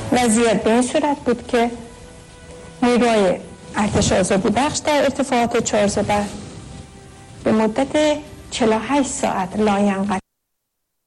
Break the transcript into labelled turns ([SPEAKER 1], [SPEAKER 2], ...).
[SPEAKER 1] وضعیت به این صورت بود که نیروهای ارتش آزادی بخش در ارتفاعات 4 ضبع به مدت 48 ساعت لاینقطع